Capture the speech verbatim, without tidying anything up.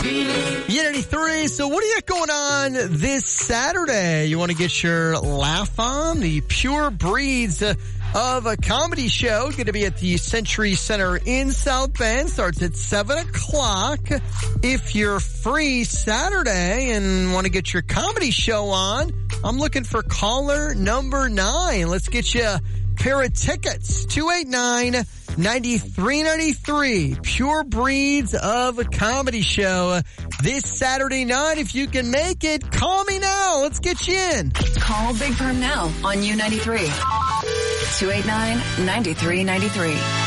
ninety-three. So what do you got going on this Saturday? You want to get your laugh on? The Pure Breeds uh, of a comedy show going to be at the Century Center in South Bend. Starts at seven o'clock. If you're free Saturday and want to get your comedy show on, I'm looking for caller number nine. Let's get you a pair of tickets. two eight nine, nine three nine three. Pure Breeds of a Comedy Show this Saturday night. If you can make it, call me now. Let's get you in. Call Big Perm now on U ninety-three. two eight nine, nine three nine three.